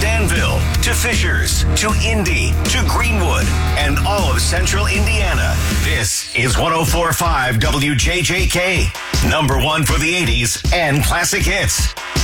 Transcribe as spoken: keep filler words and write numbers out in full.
Danville to Fishers to Indy to Greenwood and all of central Indiana. This is one oh four point five W J J K. Number one for the eighties and classic hits.